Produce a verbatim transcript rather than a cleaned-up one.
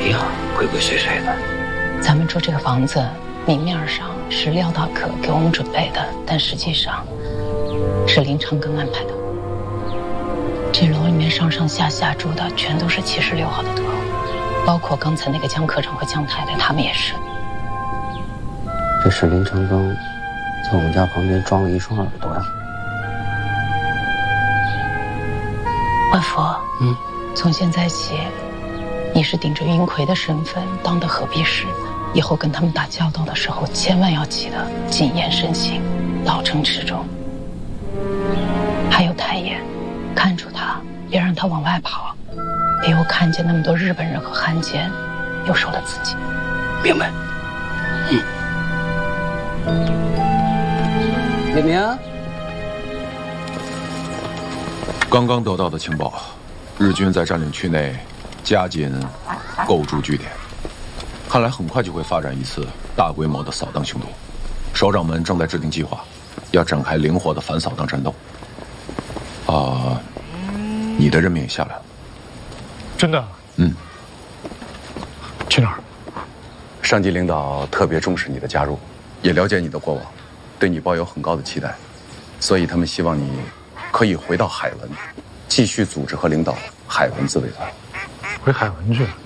谁呀、啊？鬼鬼祟祟的。 咱们住这个房子，明面上是廖大可给我们准备的，但实际上是林长庚安排的。这楼里面上上下下住的全都是七十六号的特务，包括刚才那个江科长和江太太，他们也是。 这是林长庚在我们家旁边装了一双耳朵呀。 外父， 嗯， 从现在起，你是顶着云魁的身份当的合璧师，以后跟他们打交道的时候，千万要记得谨言慎行，老成持重。还有太爷，看住他，别让他往外跑，别又看见那么多日本人和汉奸，又受了刺激。 明白。嗯。李明， 刚刚得到的情报，日军在占领区内加紧构筑据点，看来很快就会发展一次大规模的扫荡行动。首长们正在制定计划，要展开灵活的反扫荡战斗。啊，你的任命也下来了。 真的？ 嗯。 去哪儿？ 上级领导特别重视你的加入，也了解你的过往，对你抱有很高的期待，所以他们希望你可以回到海文，继续组织和领导海文自卫团。 回海文去？